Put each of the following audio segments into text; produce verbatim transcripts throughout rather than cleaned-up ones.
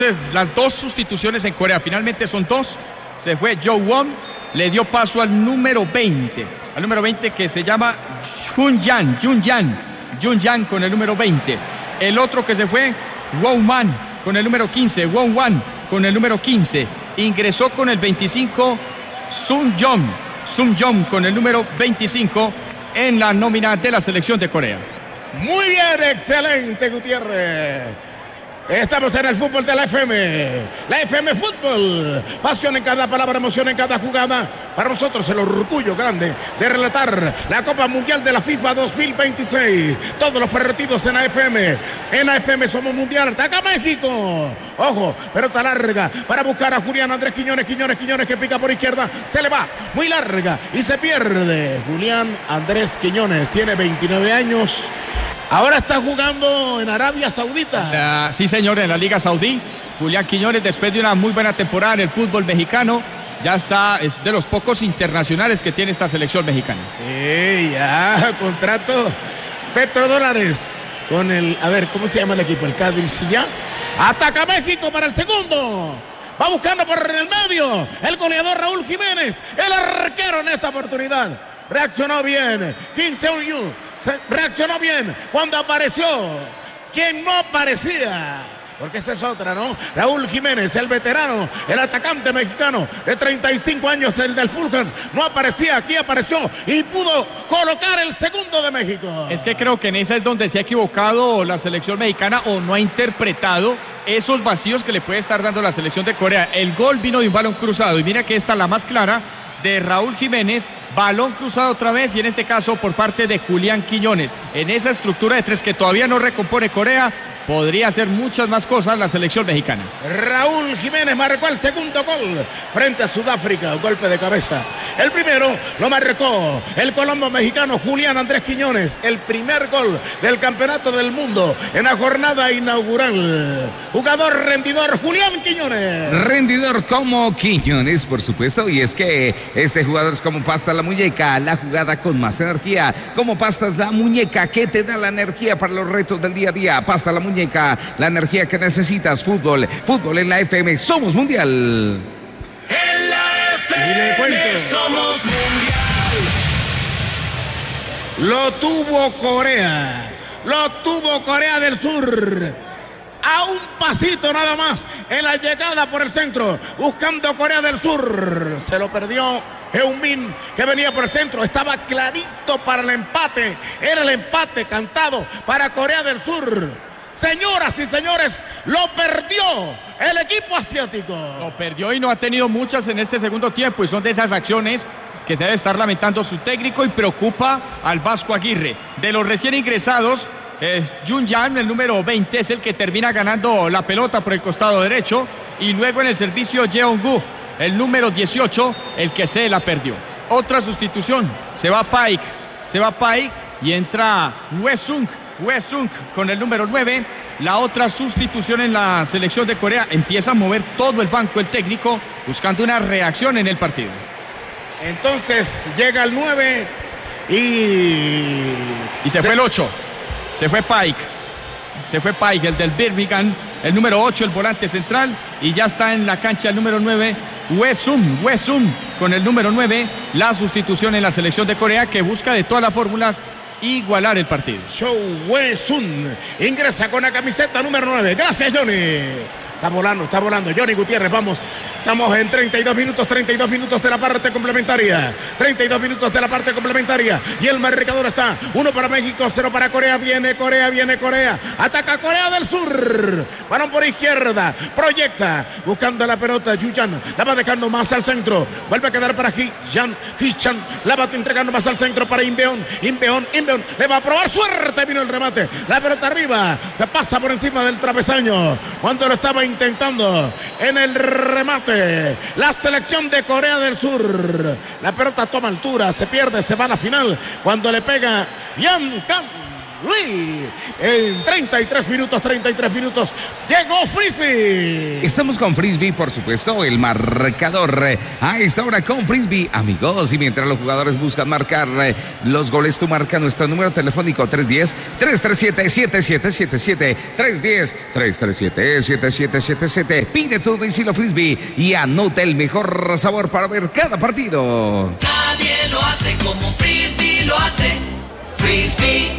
Las dos sustituciones en Corea, finalmente son dos. Se fue Jo Won, le dio paso al número veinte, al número veinte que se llama Jun Yan, Jun Yan, Jun Yan con el número veinte. El otro que se fue, Won Man con el número quince, Won Wan con el número quince. Ingresó con el veinticinco Sun Jong, Sun Jong con el número veinticinco en la nómina de la selección de Corea. Muy bien, excelente, Gutiérrez. Estamos en el fútbol de la F M, la F M Fútbol, pasión en cada palabra, emoción en cada jugada. Para nosotros el orgullo grande de relatar la Copa Mundial de la FIFA dos mil veintiséis. Todos los partidos en A F M, en A F M somos mundial. Ataca México, ojo, pelota larga para buscar a Julián Andrés Quiñones, Quiñones, Quiñones que pica por izquierda, se le va, muy larga y se pierde. Julián Andrés Quiñones tiene veintinueve años. Ahora está jugando en Arabia Saudita. Uh, sí, señor, en la Liga Saudí. Julián Quiñones, después de una muy buena temporada en el fútbol mexicano, ya está, es de los pocos internacionales que tiene esta selección mexicana. Sí, ya, contrato petrodólares con el, a ver, ¿cómo se llama el equipo? El Cádiz ya. Ataca México para el segundo. Va buscando por el medio el goleador Raúl Jiménez, el arquero en esta oportunidad. Reaccionó bien Kim Seung-yu, reaccionó bien cuando apareció quien no aparecía, porque esa es otra, ¿no? Raúl Jiménez, el veterano, el atacante mexicano de treinta y cinco años, el del Fulham, no aparecía, aquí apareció y pudo colocar el segundo de México. Es que creo que en esa es donde se ha equivocado la selección mexicana o no ha interpretado esos vacíos que le puede estar dando la selección de Corea. El gol vino de un balón cruzado y mira que esta es la más clara de Raúl Jiménez, balón cruzado otra vez y en este caso por parte de Julián Quiñones. En esa estructura de tres que todavía no recompone Corea, podría hacer muchas más cosas la selección mexicana. Raúl Jiménez marcó el segundo gol frente a Sudáfrica, un golpe de cabeza. El primero lo marcó el colombo mexicano Julián Andrés Quiñones, el primer gol del campeonato del mundo en la jornada inaugural. Jugador rendidor Julián Quiñones. Rendidor como Quiñones, por supuesto, y es que este jugador es como pasta la muñeca, la jugada con más energía. Como pastas la muñeca que te da la energía para los retos del día a día. Pasta la muñeca, la energía que necesitas. Fútbol, fútbol en la F M, somos mundial. En la F M somos mundial. Lo tuvo Corea, lo tuvo Corea del Sur. A un pasito nada más en la llegada por el centro, buscando Corea del Sur. Se lo perdió Heung-min, que venía por el centro. Estaba clarito para el empate. Era el empate cantado para Corea del Sur. Señoras y señores, lo perdió el equipo asiático. Lo perdió y no ha tenido muchas en este segundo tiempo y son de esas acciones que se debe estar lamentando su técnico y preocupa al Vasco Aguirre. De los recién ingresados, eh, Jun Yan, el número veinte, es el que termina ganando la pelota por el costado derecho y luego en el servicio Jeong-gu, el número dieciocho, el que se la perdió. Otra sustitución, se va Paik, se va Paik y entra Wesung. Wesung con el número nueve, la otra sustitución en la selección de Corea. Empieza a mover todo el banco el técnico buscando una reacción en el partido. Entonces llega el nueve y... Y se, se... fue el ocho, se fue Paik, se fue Paik, el del Birmingham, el número ocho, el volante central, y ya está en la cancha el número nueve, Wesung, Wesung con el número nueve, la sustitución en la selección de Corea que busca de todas las fórmulas igualar el partido. Cho Wesung ingresa con la camiseta número nueve. Gracias, Johnny. Está volando, está volando. Johnny Gutiérrez, vamos. Estamos en treinta y dos minutos, treinta y dos minutos de la parte complementaria. treinta y dos minutos de la parte complementaria. Y el marcador está uno para México, cero para Corea. Viene Corea, viene Corea. Ataca Corea del Sur. Balón por izquierda. Proyecta. Buscando la pelota. Yuyan. La va dejando más al centro. Vuelve a quedar para Hee-chan. Hee-chan. La va entregando más al centro para Inbeon. Inbeon. Inbeon. Le va a probar suerte. Vino el remate. La pelota arriba. Se pasa por encima del travesaño. Cuando lo estaba intentando en el remate la selección de Corea del Sur. La pelota toma altura, se pierde, se va a la final cuando le pega Yan Kan. Luis. En treinta y tres minutos, treinta y tres minutos, llegó Frisbee. Estamos con Frisbee, por supuesto, el marcador a esta hora con Frisbee, amigos. Y mientras los jugadores buscan marcar los goles, tú marca nuestro número telefónico tres uno cero, tres tres siete, siete siete siete siete, tres uno cero, tres tres siete, siete siete siete siete. Pide tu domicilio Frisbee y anota el mejor sabor para ver cada partido. Nadie lo hace como Frisbee lo hace. Frisbee.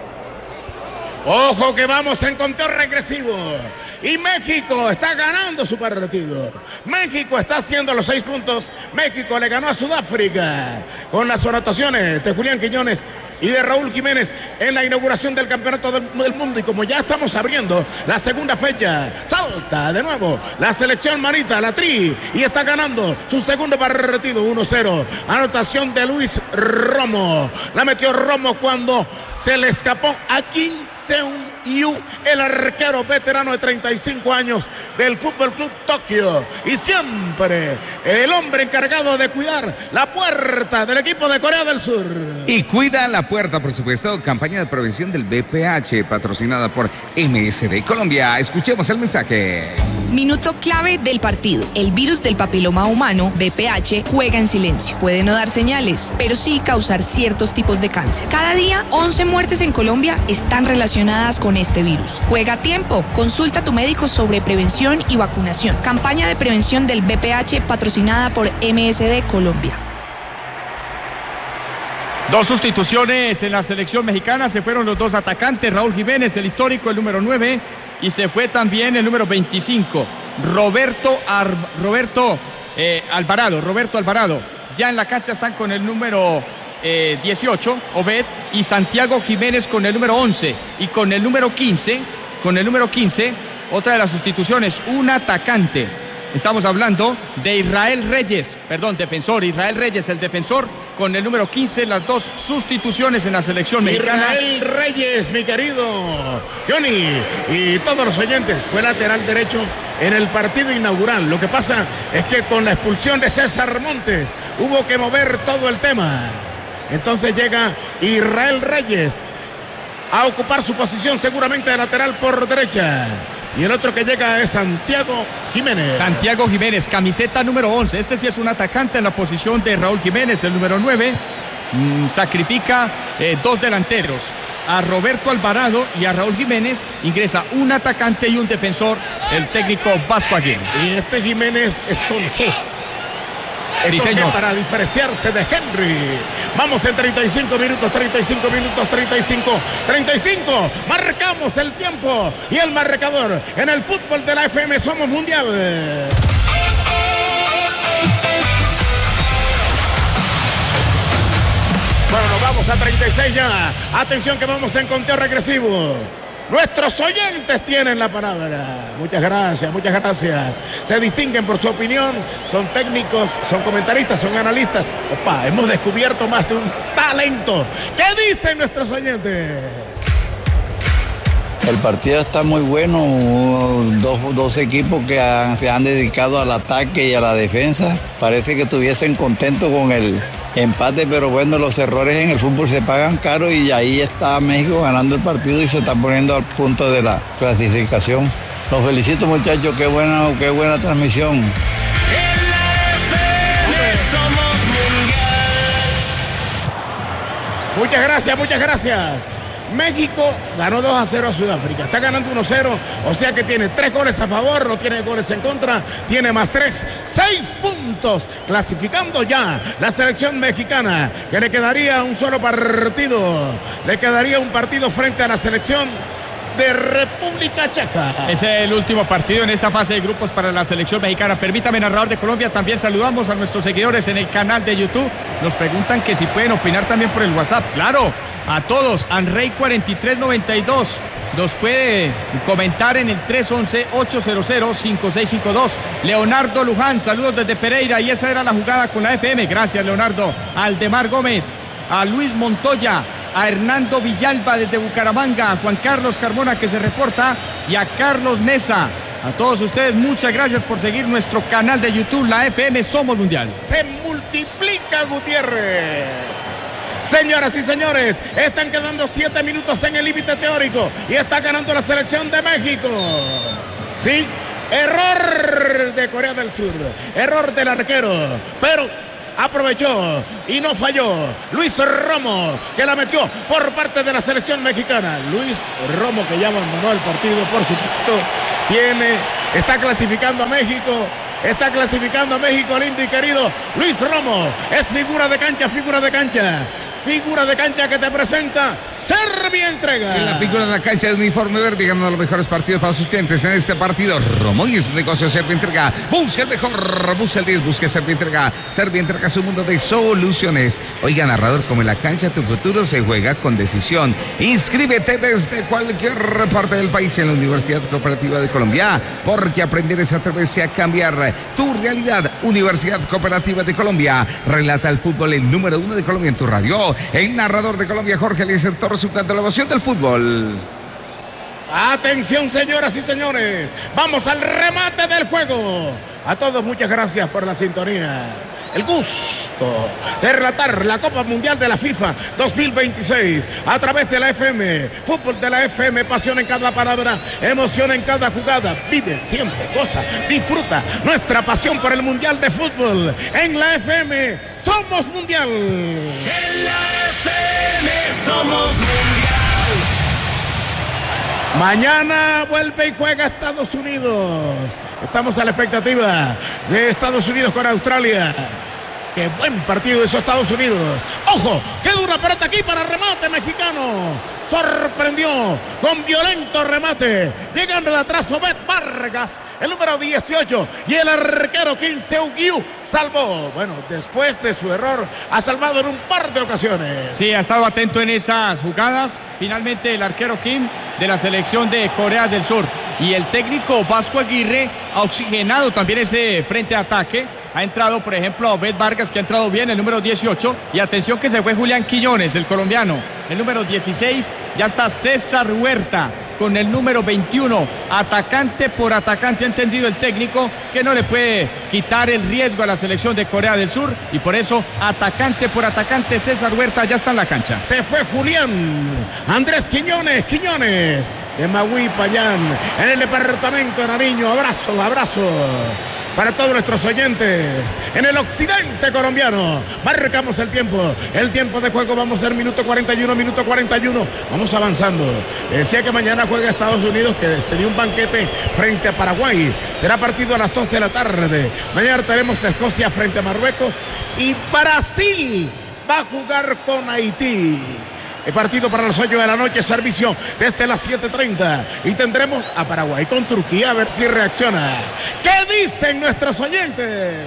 Ojo que vamos en conteo regresivo. Y México está ganando su partido. México está haciendo los seis puntos. México le ganó a Sudáfrica con las anotaciones de Julián Quiñones y de Raúl Jiménez en la inauguración del Campeonato del, del Mundo. Y como ya estamos abriendo la segunda fecha, salta de nuevo la selección manita, la Tri, y está ganando su segundo partido uno cero. Anotación de Luis Romo. La metió Romo cuando se le escapó a quince Yu, el arquero veterano de treinta y cinco años del Fútbol Club Tokio, y siempre el hombre encargado de cuidar la puerta del equipo de Corea del Sur. Y cuida la puerta, por supuesto, campaña de prevención del B P H, patrocinada por M S D Colombia. Escuchemos el mensaje. Minuto clave del partido. El virus del papiloma humano, B P H, juega en silencio. Puede no dar señales, pero sí causar ciertos tipos de cáncer. Cada día, once muertes en Colombia están relacionadas con este virus. Juega a tiempo. Consulta a tu médico sobre prevención y vacunación. Campaña de prevención del B P H patrocinada por M S D Colombia. Dos sustituciones en la selección mexicana. Se fueron los dos atacantes. Raúl Jiménez, el histórico, el número nueve. Y se fue también el número veinticinco. Roberto, Ar... Roberto eh, Alvarado. Roberto Alvarado. Ya en la cancha están con el número Eh, dieciocho, Obed, y Santiago Jiménez con el número once, y con el número quince, con el número quince, otra de las sustituciones, un atacante. Estamos hablando de Israel Reyes, perdón, defensor, Israel Reyes, el defensor, con el número quince, las dos sustituciones en la selección mexicana. Israel Reyes, mi querido Johnny, y todos los oyentes, fue lateral derecho en el partido inaugural. Lo que pasa es que con la expulsión de César Montes hubo que mover todo el tema. Entonces llega Israel Reyes a ocupar su posición seguramente de lateral por derecha. Y el otro que llega es Santiago Jiménez. Santiago Jiménez, camiseta número once. Este sí es un atacante en la posición de Raúl Jiménez, el número nueve. Mm, sacrifica eh, dos delanteros. A Roberto Alvarado y a Raúl Jiménez ingresa un atacante y un defensor, el técnico Vasco Aguirre. Y este Jiménez es con G. Sí, señor. Para diferenciarse de Henry. Vamos en treinta y cinco minutos, treinta y cinco minutos, treinta y cinco, treinta y cinco. Marcamos el tiempo y el marcador en el fútbol de la F M Somos Mundial. Bueno, nos vamos a treinta y seis ya. Atención que vamos en conteo regresivo. Nuestros oyentes tienen la palabra. Muchas gracias, muchas gracias. Se distinguen por su opinión. Son técnicos, son comentaristas, son analistas. Opa, hemos descubierto más de un talento. ¿Qué dicen nuestros oyentes? El partido está muy bueno. Dos, dos equipos que han, se han dedicado al ataque y a la defensa. Parece que estuviesen contentos con el empate, pero bueno, los errores en el fútbol se pagan caro y ahí está México ganando el partido y se está poniendo al punto de la clasificación. Los felicito, muchachos, qué buena, qué buena transmisión. Muchas gracias, muchas gracias. México ganó dos a cero a Sudáfrica, está ganando uno cero, o sea que tiene tres goles a favor, no tiene goles en contra, tiene más tres, seis puntos, clasificando ya la selección mexicana, que le quedaría un solo partido, le quedaría un partido frente a la selección de República Checa. Es el último partido en esta fase de grupos para la selección mexicana. Permítame, narrador de Colombia, también saludamos a nuestros seguidores en el canal de YouTube. Nos preguntan que si pueden opinar también por el WhatsApp. Claro, a todos. Anrey cuarenta y tres noventa y dos nos puede comentar en el tres once, ocho cero cero, cinco seis cinco dos. Leonardo Luján, saludos desde Pereira, y esa era la jugada con la F M. Gracias, Leonardo. Aldemar Gómez, a Luis Montoya, a Hernando Villalba desde Bucaramanga, a Juan Carlos Carmona que se reporta, y a Carlos Mesa. A todos ustedes, muchas gracias por seguir nuestro canal de YouTube, la F M Somos Mundial. Se multiplica Gutiérrez. Señoras y señores, están quedando siete minutos en el límite teórico y está ganando la selección de México. Sí, error de Corea del Sur, error del arquero, pero aprovechó y no falló Luis Romo, que la metió por parte de la selección mexicana. Luis Romo, que ya abandonó el partido, por supuesto, tiene, está clasificando a México. Está clasificando a México, lindo y querido. Luis Romo es figura de cancha, figura de cancha. Figura de cancha que te presenta Serbia entrega. En la figura de la cancha de uniforme verde, ganando los mejores partidos para sus clientes en este partido. Romo y su negocio Serbia entrega. Busca el mejor, busca el diez, busca Serbia entrega. Serbia entrega su mundo de soluciones. Oiga, narrador, como en la cancha, tu futuro se juega con decisión. Inscríbete desde cualquier parte del país en la Universidad Cooperativa de Colombia, porque aprender es atreverse a cambiar tu realidad. Universidad Cooperativa de Colombia relata el fútbol, el número uno de Colombia en tu radio. El narrador de Colombia, Jorge Eliezer Torres, su catalogación del fútbol. Atención, señoras y señores, vamos al remate del juego. A todos, muchas gracias por la sintonía. El gusto de relatar la Copa Mundial de la FIFA dos mil veintiséis a través de la F M. Fútbol de la F M, pasión en cada palabra, emoción en cada jugada. Vive, siempre, goza, disfruta nuestra pasión por el Mundial de Fútbol. En la F M somos Mundial. En la F M somos Mundial. Mañana vuelve y juega Estados Unidos. Estamos a la expectativa de Estados Unidos con Australia. Qué buen partido hizo Estados Unidos. ¡Ojo! ¡Qué dura pelota aquí para remate mexicano! Sorprendió con violento remate. Llegando de atrás Obed Vargas, el número dieciocho. Y el arquero Kim Seung-gyu salvó. Bueno, después de su error, ha salvado en un par de ocasiones. Sí, ha estado atento en esas jugadas. Finalmente el arquero Kim de la selección de Corea del Sur. Y el técnico Vasco Aguirre ha oxigenado también ese frente de ataque. Ha entrado, por ejemplo, Obed Vargas, que ha entrado bien, el número dieciocho. Y atención que se fue Julián Quiñones, el colombiano. El número dieciséis, ya está César Huerta con el número veintiuno. Atacante por atacante, ha entendido el técnico que no le puede quitar el riesgo a la selección de Corea del Sur. Y por eso, atacante por atacante, César Huerta ya está en la cancha. Se fue Julián Andrés Quiñones, Quiñones de Magui Payán, en el departamento de Nariño. Abrazo, abrazo para todos nuestros oyentes en el occidente colombiano. Marcamos el tiempo, el tiempo de juego. Vamos a ser minuto cuarenta y uno, minuto cuarenta y uno. Vamos avanzando. Decía que mañana juega Estados Unidos, que se dio un banquete frente a Paraguay. Será partido a las dos de la tarde. Mañana tenemos Escocia frente a Marruecos y Brasil va a jugar con Haití. El partido para las ocho de la noche, servicio desde las siete treinta. Y tendremos a Paraguay con Turquía, a ver si reacciona. ¿Qué dicen nuestros oyentes?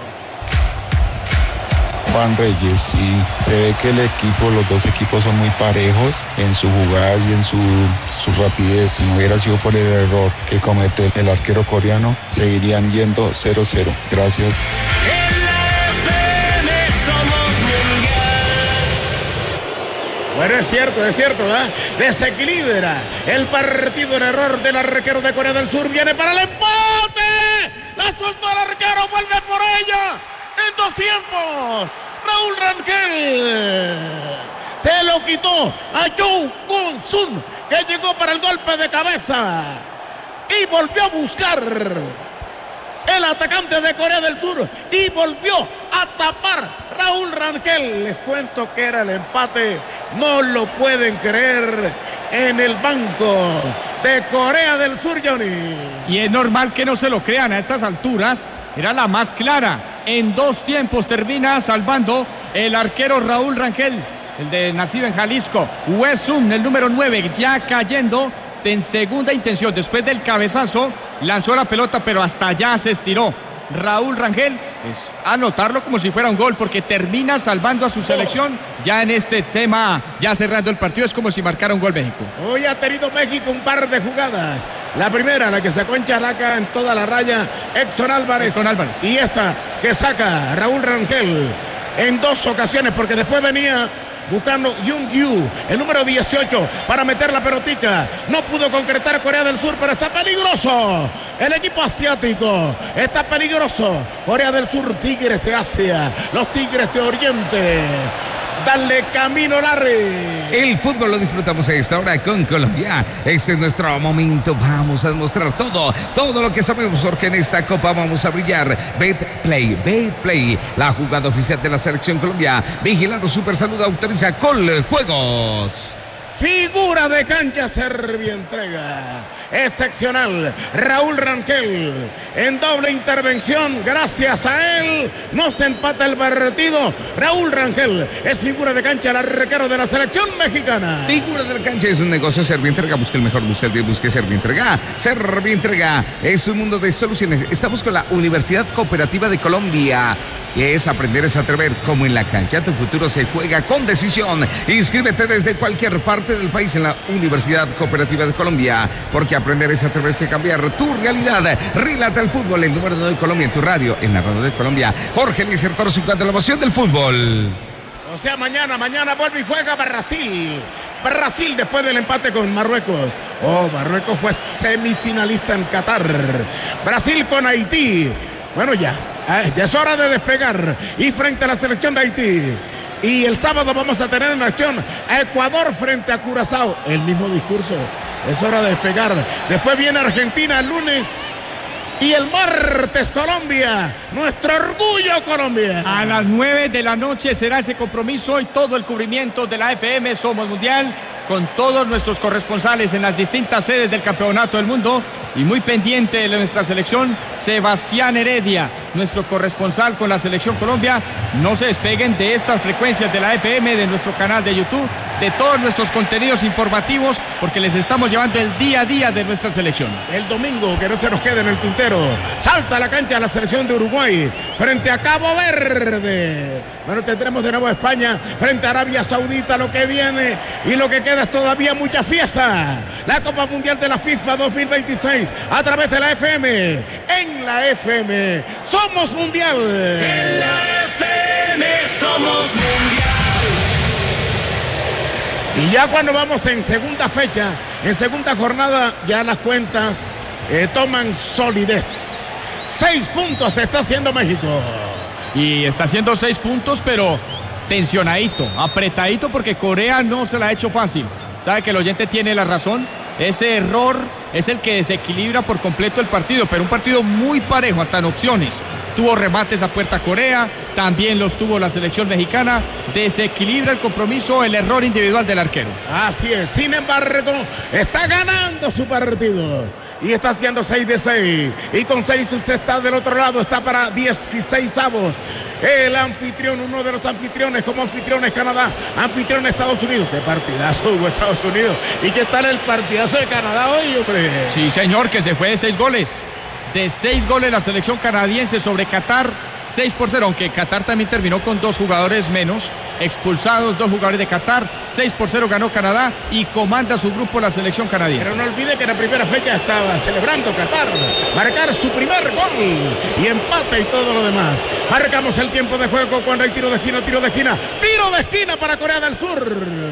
Juan Reyes, sí, se ve que el equipo, los dos equipos son muy parejos en su jugada y en su, su rapidez. Si no hubiera sido por el error que comete el arquero coreano, seguirían yendo cero cero. Gracias. Bueno, es cierto, es cierto, ¿verdad? Desequilibra el partido, el error del arquero de Corea del Sur. Viene para el empate. La soltó el arquero, vuelve por ella. En dos tiempos. Raúl Rangel se lo quitó a Cho Gun-sun, que llegó para el golpe de cabeza. Y volvió a buscar el atacante de Corea del Sur y volvió a tapar Raúl Rangel. Les cuento que era el empate, no lo pueden creer, en el banco de Corea del Sur, Johnny. Y es normal que no se lo crean a estas alturas, era la más clara. En dos tiempos termina salvando el arquero Raúl Rangel, el de nacido en Jalisco. Wesum, el número nueve, ya cayendo en segunda intención. Después del cabezazo lanzó la pelota, pero hasta allá se estiró Raúl Rangel. Es anotarlo como si fuera un gol, porque termina salvando a su selección. Ya en este tema, ya cerrando el partido, es como si marcara un gol México. Hoy ha tenido México un par de jugadas. La primera, la que sacó en Chalaca en toda la raya Edson Álvarez. Edson Álvarez. Y esta que saca Raúl Rangel en dos ocasiones, porque después venía buscando Jung-gyu, el número dieciocho, para meter la pelotica. No pudo concretar Corea del Sur, pero está peligroso. El equipo asiático está peligroso. Corea del Sur, Tigres de Asia, los Tigres de Oriente. Dale camino, Larry. El fútbol lo disfrutamos a esta hora con Colombia. Este es nuestro momento. Vamos a demostrar todo, todo lo que sabemos, porque en esta Copa vamos a brillar. Betplay, Betplay, la jugada oficial de la Selección Colombia. Vigilado Super Salud autoriza Coljuegos. Figura de cancha, Servientrega. Excepcional. Raúl Rangel en doble intervención. Gracias a él no se empata el partido. Raúl Rangel es figura de cancha, el arquero de la selección mexicana. Figura de la cancha es un negocio. Servientrega, busque el mejor, busque, busque Servientrega. Servientrega es un mundo de soluciones. Estamos con la Universidad Cooperativa de Colombia. Es aprender, es atrever. Como en la cancha, tu futuro se juega con decisión. Inscríbete desde cualquier parte del país en la Universidad Cooperativa de Colombia, porque aprender es atreverse a cambiar tu realidad. Relata el fútbol, el número de Colombia en tu radio, en la radio de Colombia. Jorge Eliezer Torres, su canto, la emoción del fútbol. O sea, mañana, mañana vuelve y juega Brasil. Brasil después del empate con Marruecos. Oh, Marruecos fue semifinalista en Qatar. Brasil con Haití. Bueno, ya, eh, ya es hora de despegar. Y frente a la selección de Haití. Y el sábado vamos a tener en acción a Ecuador frente a Curazao. El mismo discurso. Es hora de despegar. Después viene Argentina el lunes. Y el martes Colombia. Nuestro orgullo, Colombia. A las nueve de la noche será ese compromiso y todo el cubrimiento de la F M Somos Mundial, con todos nuestros corresponsales en las distintas sedes del Campeonato del Mundo. Y muy pendiente de nuestra selección, Sebastián Heredia, nuestro corresponsal con la Selección Colombia. No se despeguen de estas frecuencias de la F M, de nuestro canal de YouTube, de todos nuestros contenidos informativos, porque les estamos llevando el día a día de nuestra selección. El domingo, que no se nos quede en el tintero, salta a la cancha la selección de Uruguay frente a Cabo Verde. Bueno, tendremos de nuevo a España frente a Arabia Saudita. Lo que viene y lo que queda es todavía mucha fiesta. La Copa Mundial de la FIFA dos mil veintiséis a través de la F M. En la F M somos mundial. En la F M somos mundial. Y ya cuando vamos en segunda fecha, en segunda jornada, ya las cuentas eh, toman solidez. Seis puntos está haciendo México. Y está haciendo seis puntos, pero tensionadito, apretadito, porque Corea no se la ha hecho fácil. Sabe que el oyente tiene la razón. Ese error es el que desequilibra por completo el partido, pero un partido muy parejo, hasta en opciones. Tuvo remates a puerta Corea, también los tuvo la selección mexicana. Desequilibra el compromiso, el error individual del arquero. Así es, sin embargo, está ganando su partido. Y está haciendo seis de seis. Y con seis usted está del otro lado, está para dieciséis avos. El anfitrión, uno de los anfitriones, como anfitrión es Canadá, anfitrión Estados Unidos. Qué partidazo hubo Estados Unidos. ¿Y qué tal el partidazo de Canadá hoy, hombre? Sí, señor, que se fue de seis goles. De seis goles la selección canadiense sobre Qatar, seis por cero, aunque Qatar también terminó con dos jugadores menos, expulsados, dos jugadores de Qatar, seis por cero ganó Canadá y comanda su grupo la selección canadiense. Pero no olvide que en la primera fecha estaba celebrando Qatar, marcar su primer gol y empate y todo lo demás. Marcamos el tiempo de juego cuando hay tiro de esquina, tiro de esquina, tiro de esquina para Corea del Sur.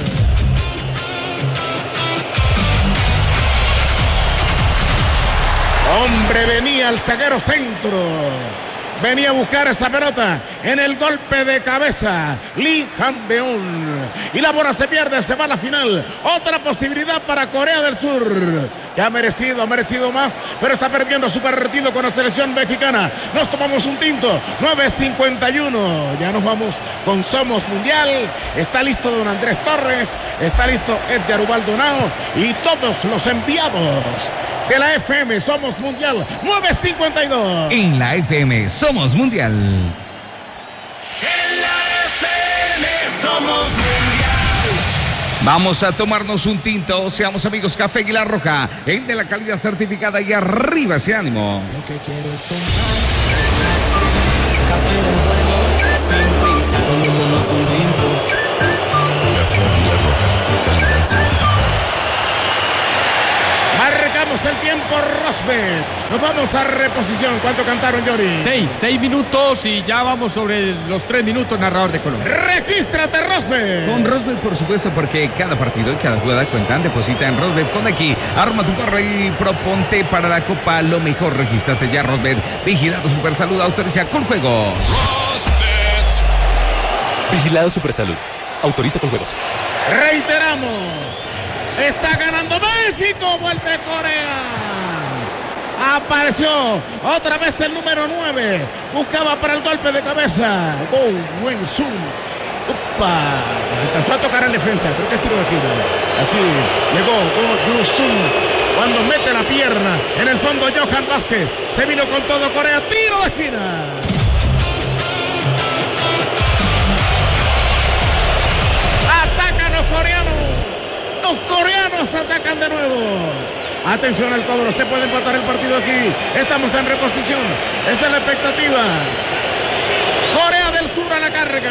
Hombre, venía el zaguero centro. Venía a buscar esa pelota en el golpe de cabeza. Lee Han-beon. Y la bola se pierde, se va a la final. Otra posibilidad para Corea del Sur. Que ha merecido, ha merecido más, pero está perdiendo su partido con la selección mexicana. Nos tomamos un tinto. nueve cincuenta y uno. Ya nos vamos con Somos Mundial. Está listo don Andrés Torres. Está listo Edgar Ubaldonao. Y todos los enviados de la F M Somos Mundial. nueve cincuenta y dos. En la F M Somos Mundial. En la F M somos mundial. Vamos a tomarnos un tinto. Seamos amigos, Café Águila Roja, el de la calidad certificada, y arriba ese ánimo. Lo que quiero es tomar café del bueno, sin prisa, tomémonos un tinto. Café Águila Roja, calidad certificada. Marcamos el tiempo, Rosberg. Nos vamos a reposición. ¿Cuánto cantaron, Johnny? Seis, seis minutos y ya vamos sobre los tres minutos, narrador de Colombia. Regístrate, Rosberg. Con Rosberg, por supuesto, porque cada partido y cada jugada cuentan. Deposita en Rosberg con aquí. Arma tu carro y proponte para la Copa lo mejor. Regístrate ya, Rosberg. Vigilado Super Salud, autoriza con juego. Vigilado Super Salud. Autoriza con juegos. Reiteramos. Está ganando México. Vuelve Corea. Apareció otra vez el número nueve. Buscaba para el golpe de cabeza. Oh, buen zoom. Upa. Alcanzó a tocar en defensa. Creo que es tiro de esquina. Aquí llegó oh, zoom. Cuando mete la pierna. En el fondo Johan Vázquez. Se vino con todo Corea. Tiro de esquina. Atacan los coreanos. Los coreanos atacan de nuevo. Atención al cobro, se puede empatar el partido aquí. Estamos en reposición. Esa es la expectativa. Corea del Sur a la carga.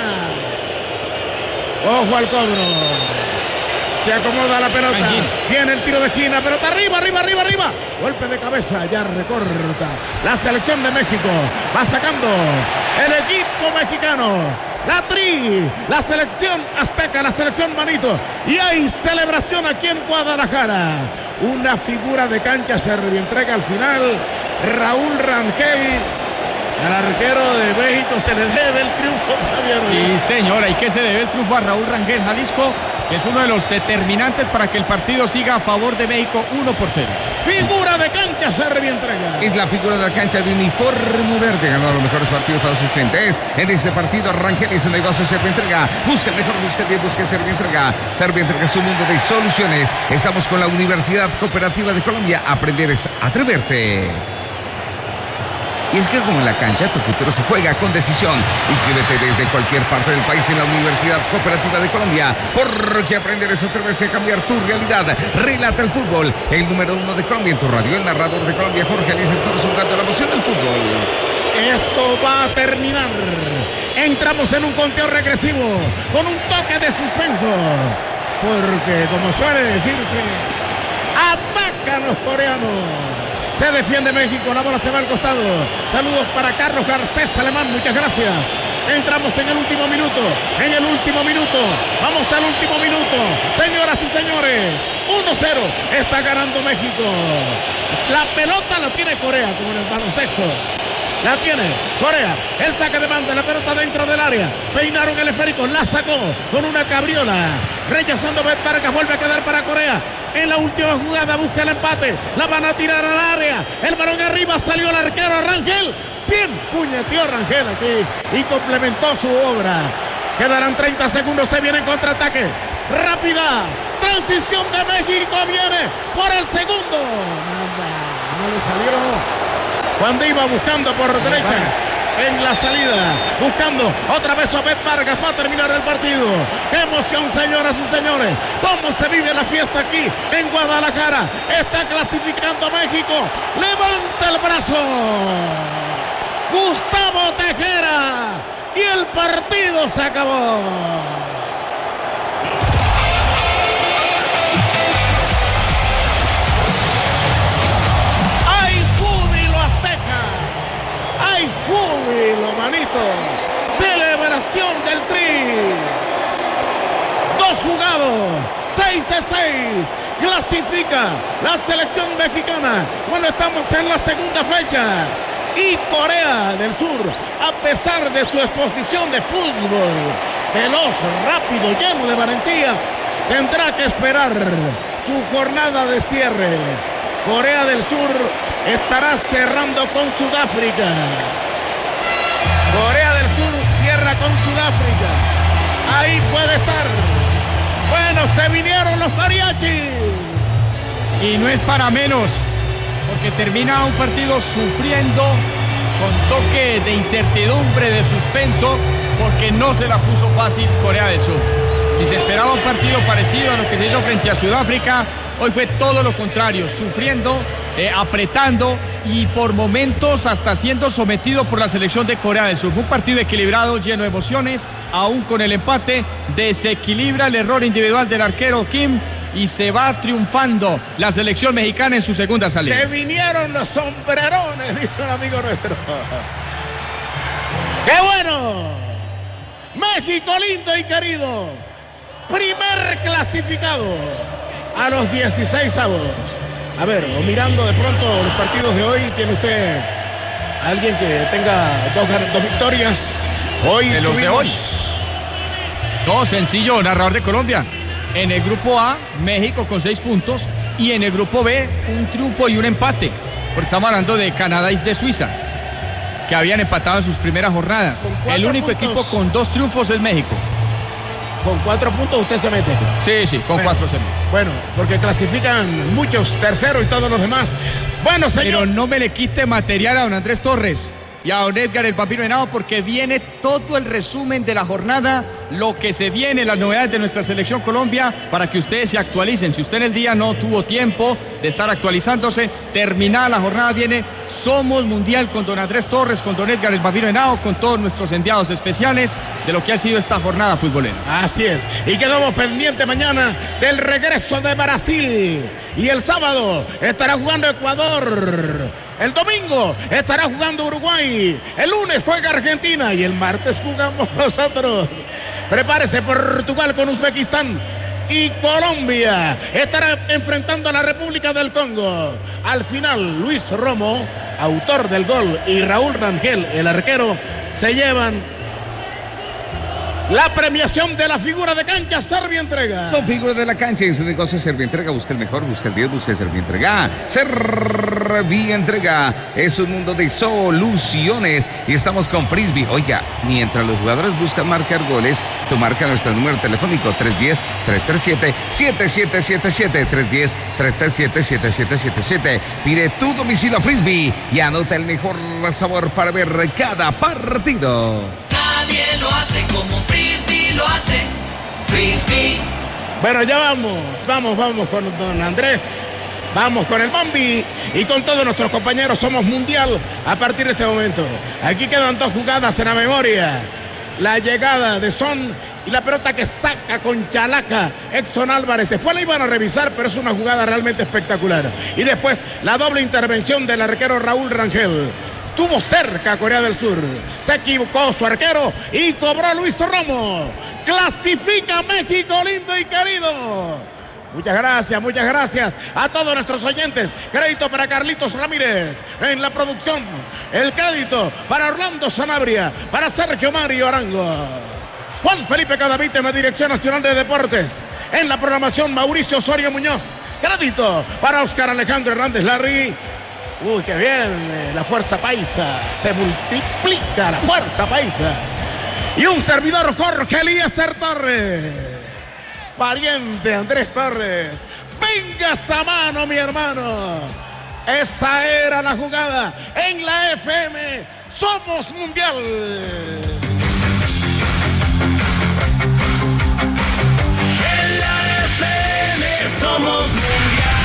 Ojo al cobro. Se acomoda la pelota. Viene el tiro de esquina. Pelota arriba, arriba, arriba, arriba. Golpe de cabeza. Ya recorta. La selección de México va sacando el equipo mexicano. La Tri, la selección azteca, la selección manito. Y hay celebración aquí en Guadalajara. Una figura de cancha se entrega al final. Raúl Rangel, al arquero de México, se le debe el triunfo también. Sí, señora, ¿y qué se debe el triunfo a Raúl Rangel? Jalisco, que es uno de los determinantes para que el partido siga a favor de México uno por cero. Figura de cancha se entrega. Es la figura de la cancha de uniforme verde. Ganó los mejores partidos para sus clientes. En este partido Rangel es el negocio Servientrega. Busca el mejor de usted bien, busca Servientrega. Servientrega es un mundo de soluciones. Estamos con la Universidad Cooperativa de Colombia. Aprender es atreverse. Y es que como en la cancha, tu futuro se juega con decisión. Inscríbete desde cualquier parte del país en la Universidad Cooperativa de Colombia, porque aprender es atreverse a cambiar tu realidad. Relata el fútbol, el número uno de Colombia en tu radio, el narrador de Colombia, Jorge Eliezer Torres, jugando la emoción del fútbol. Esto va a terminar. Entramos en un conteo regresivo, con un toque de suspenso, porque como suele decirse, atacan los coreanos. Se defiende México, la bola se va al costado. Saludos para Carlos Garcés Alemán, muchas gracias. Entramos en el último minuto, en el último minuto. Vamos al último minuto. Señoras y señores, uno cero, está ganando México. La pelota la tiene Corea, como en el baloncesto. La tiene Corea, el saque de banda, la pelota dentro del área. Peinaron el esférico, la sacó con una cabriola. Rechazando Bet Vargas, vuelve a quedar para Corea. En la última jugada busca el empate. La van a tirar al área. El balón arriba, salió el arquero Rangel. Bien puñeteó Rangel aquí y complementó su obra. Quedarán treinta segundos, se viene en contraataque. Rápida, transición de México, viene por el segundo. Nada, no le salió. Cuando iba buscando por derecha en la salida, buscando otra vez a Bet Vargas para terminar el partido. ¡Qué emoción, señoras y señores! ¿Cómo se vive la fiesta aquí en Guadalajara? Está clasificando México. ¡Levanta el brazo! Gustavo Tejera. Y el partido se acabó. ¡Hay júbilo, manito! Celebración del Tri. Dos jugados, seis de seis. Clasifica la selección mexicana. Bueno, estamos en la segunda fecha. Y Corea del Sur, a pesar de su exposición de fútbol, veloz, rápido, lleno de valentía, tendrá que esperar su jornada de cierre. Corea del Sur estará cerrando con Sudáfrica. Corea del Sur cierra con Sudáfrica. Ahí puede estar. Bueno, se vinieron los mariachis. Y no es para menos, porque termina un partido sufriendo, con toque de incertidumbre, de suspenso, porque no se la puso fácil Corea del Sur. Si se esperaba un partido parecido a lo que se hizo frente a Sudáfrica, hoy fue todo lo contrario, sufriendo, eh, apretando y por momentos hasta siendo sometido por la selección de Corea del Sur. Fue un partido equilibrado, lleno de emociones, aún con el empate, desequilibra el error individual del arquero Kim y se va triunfando la selección mexicana en su segunda salida. Se vinieron los sombrerones, dice un amigo nuestro. ¡Qué bueno! México lindo y querido. Primer clasificado a los dieciséis avos. A ver, o mirando de pronto los partidos de hoy, ¿tiene usted alguien que tenga dos, dos victorias? Hoy de los tuvimos... de hoy. No, sencillo, narrador de Colombia. En el grupo A, México con seis puntos. Y en el grupo B, un triunfo y un empate. Porque estamos hablando de Canadá y de Suiza, que habían empatado en sus primeras jornadas. El único puntos. equipo con dos triunfos es México. Con cuatro puntos usted se mete. Sí, sí, con bueno, cuatro se mete. Bueno, porque clasifican muchos terceros y todos los demás. Bueno, señor. Pero no me le quite material a don Andrés Torres y a don Edgar el Papino Henao, porque viene todo el resumen de la jornada, lo que se viene, las novedades de nuestra selección Colombia, para que ustedes se actualicen. Si usted en el día no tuvo tiempo de estar actualizándose, terminada la jornada viene Somos Mundial con don Andrés Torres, con don Edgar el Papino Henao, con todos nuestros enviados especiales de lo que ha sido esta jornada futbolera. Así es, y quedamos pendientes mañana del regreso de Brasil, y el sábado estará jugando Ecuador. El domingo estará jugando Uruguay. El lunes juega Argentina y el martes jugamos nosotros. Prepárese, Portugal con Uzbekistán. Y Colombia estará enfrentando a la República del Congo. Al final, Luis Romo, autor del gol, y Raúl Rangel, el arquero, se llevan la premiación de la figura de cancha. Servientrega. Son figuras de la cancha y su negocio Servientrega. Busca el mejor, busca el diez, busca Servientrega. Servientrega es un mundo de soluciones. Y estamos con Frisbee. Oiga, mientras los jugadores buscan marcar goles, tú marca nuestro número telefónico tres uno cero, tres tres siete, siete siete siete siete. tres uno cero, tres tres siete, siete siete siete siete. Pide tu domicilio Frisbee y anota el mejor sabor para ver cada partido. Nadie lo hace como Frisbee lo hace. Frisbee. Bueno, ya vamos, vamos, vamos con don Andrés. Vamos con el Bambi y con todos nuestros compañeros. Somos Mundial a partir de este momento. Aquí quedan dos jugadas en la memoria. La llegada de Son y la pelota que saca con chalaca Exxon Álvarez. Después la iban a revisar, pero es una jugada realmente espectacular. Y después la doble intervención del arquero Raúl Rangel. Tuvo cerca Corea del Sur. Se equivocó su arquero y cobró Luis Romo. Clasifica México, lindo y querido. Muchas gracias, muchas gracias a todos nuestros oyentes. Crédito para Carlitos Ramírez en la producción. El crédito para Orlando Sanabria, para Sergio Mario Arango. Juan Felipe Cadavite en la Dirección Nacional de Deportes. En la programación, Mauricio Osorio Muñoz. Crédito para Oscar Alejandro Hernández Larry. Uy, qué bien, la fuerza paisa. Se multiplica la fuerza paisa. Y un servidor, Jorge Eliezer Torres. Pariente Andrés Torres. Venga esa mano, mi hermano. Esa era la jugada en la F M. Somos Mundial. En la F M somos Mundial.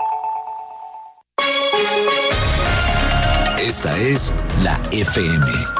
Esta es la F M.